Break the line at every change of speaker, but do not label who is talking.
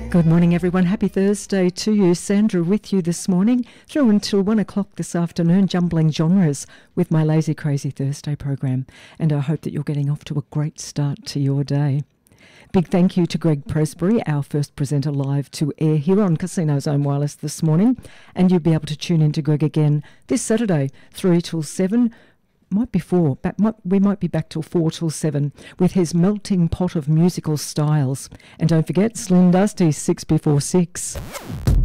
Good morning, everyone. Happy Thursday to you. Sandra with you this morning through until 1 o'clock this afternoon, jumbling genres with my Lazy Crazy Thursday program. And I hope that you're getting off to a great start to your day. Big thank you to Greg Presbury, our first presenter live to air here on Casino Zone Wireless this morning. And you'll be able to tune in to Greg again this Saturday, 3 till 7. Might be 4, we might be back till 4 till 7 with his melting pot of musical styles. And don't forget, Slim Dusty, 6 before 6.